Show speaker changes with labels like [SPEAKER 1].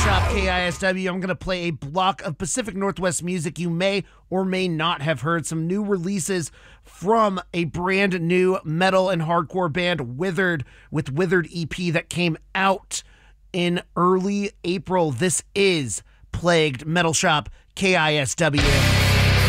[SPEAKER 1] Shop KISW. I'm going to play a block of Pacific Northwest music you may or may not have heard. Some new releases from a brand new metal and hardcore band, Withered, with Withered EP that came out in early April. This is Plagued Metal Shop KISW.